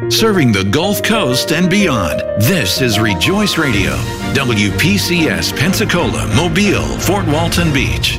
Serving the Gulf Coast and beyond, this is Rejoice Radio, WPCS Pensacola, Mobile, Fort Walton Beach.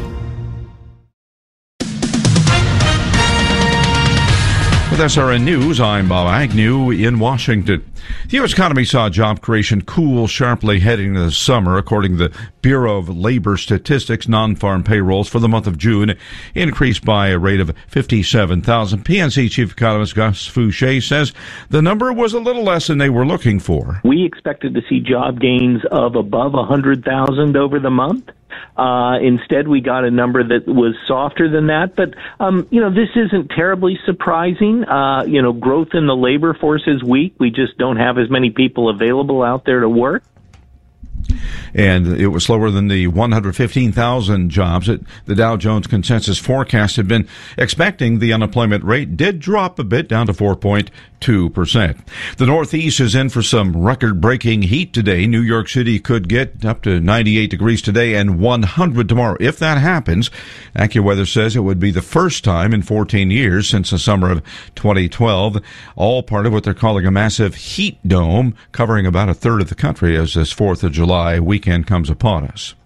With SRN News, I'm Bob Agnew in Washington. The U.S. economy saw job creation cool sharply heading into the summer. According to the Bureau of Labor Statistics, non-farm payrolls for the month of June increased by a rate of 57,000. PNC Chief Economist Gus Fouché says the number was a little less than they were looking for. We expected to see job gains of above 100,000 over the month. Instead, we got a number that was softer than that. But, this isn't terribly surprising. Growth in the labor force is weak. We just don't have as many people available out there to work. And it was slower than the 115,000 jobs that the Dow Jones Consensus Forecast had been expecting. The unemployment rate did drop a bit, down to 4.2%. The Northeast is in for some record-breaking heat today. New York City could get up to 98 degrees today and 100 tomorrow. If that happens, AccuWeather says it would be the first time in 14 years since the summer of 2012, all part of what they're calling a massive heat dome covering about a third of the country as this 4th of July weekend comes upon us.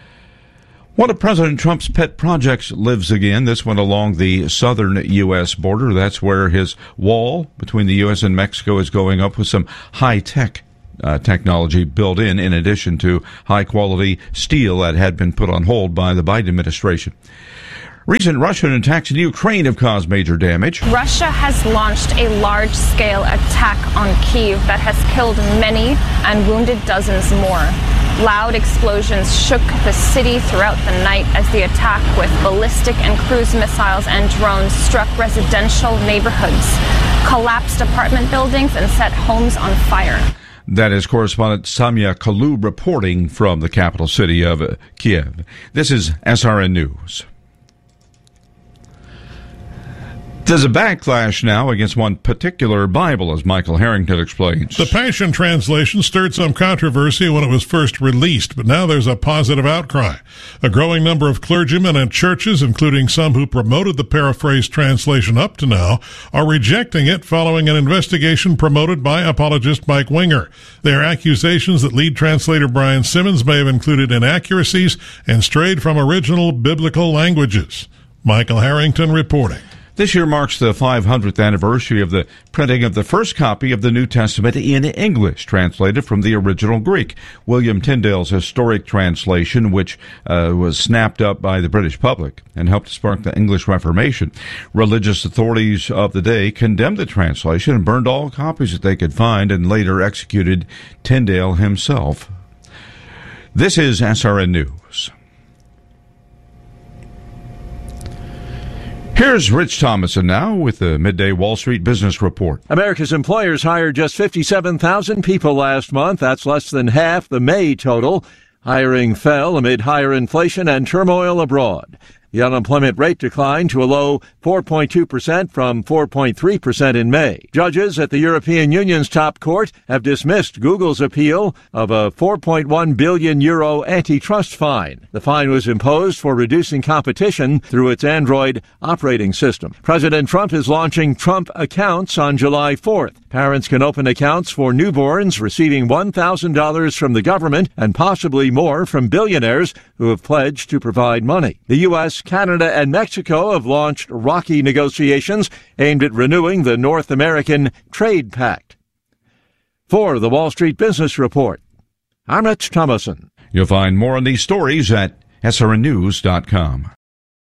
One of President Trump's pet projects lives again, this one along the southern U.S. border. That's where his wall between the U.S. and Mexico is going up with some high-tech technology built in addition to high-quality steel that had been put on hold by the Biden administration. Recent Russian attacks in Ukraine have caused major damage. Russia has launched a large-scale attack on Kyiv that has killed many and wounded dozens more. Loud explosions shook the city throughout the night as the attack with ballistic and cruise missiles and drones struck residential neighborhoods, collapsed apartment buildings, and set homes on fire. That is correspondent Samia Kalub reporting from the capital city of Kiev. This is SRN News. There's a backlash now against one particular Bible, as Michael Harrington explains. The Passion Translation stirred some controversy when it was first released, but now there's a positive outcry. A growing number of clergymen and churches, including some who promoted the paraphrased translation up to now, are rejecting it following an investigation promoted by apologist Mike Winger. They are accusations that lead translator Brian Simmons may have included inaccuracies and strayed from original biblical languages. Michael Harrington reporting. This year marks the 500th anniversary of the printing of the first copy of the New Testament in English, translated from the original Greek. William Tyndale's historic translation, which was snapped up by the British public and helped spark the English Reformation. Religious authorities of the day condemned the translation and burned all copies that they could find and later executed Tyndale himself. This is SRN News. Here's Rich Thomason now with the Midday Wall Street Business Report. America's employers hired just 57,000 people last month. That's less than half the May total. Hiring fell amid higher inflation and turmoil abroad. The unemployment rate declined to a low 4.2% from 4.3% in May. Judges at the European Union's top court have dismissed Google's appeal of a 4.1 billion euro antitrust fine. The fine was imposed for reducing competition through its Android operating system. President Trump is launching Trump Accounts on July 4th. Parents can open accounts for newborns receiving $1,000 from the government and possibly more from billionaires who have pledged to provide money. The U.S., Canada, and Mexico have launched rocky negotiations aimed at renewing the North American Trade Pact. For the Wall Street Business Report, I'm Rich Thomason. You'll find more on these stories at srnnews.com.